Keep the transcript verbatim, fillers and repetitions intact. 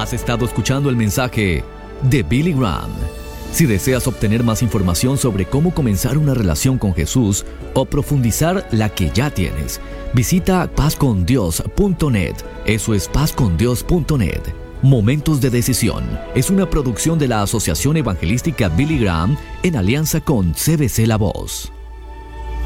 Has estado escuchando el mensaje de Billy Graham. Si deseas obtener más información sobre cómo comenzar una relación con Jesús o profundizar la que ya tienes, visita paz con dios punto net. Eso es paz con dios punto net. Momentos de Decisión es una producción de la Asociación Evangelística Billy Graham en alianza con C B C La Voz.